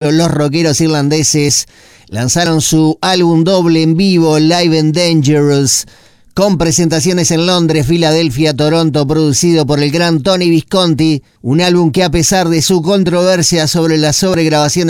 2004, los rockeros irlandeses lanzaron su álbum doble en vivo, Live and Dangerous, con presentaciones en Londres, Filadelfia, Toronto, producido por el gran Tony Visconti, un álbum que, a pesar de su controversia sobre las sobregrabaciones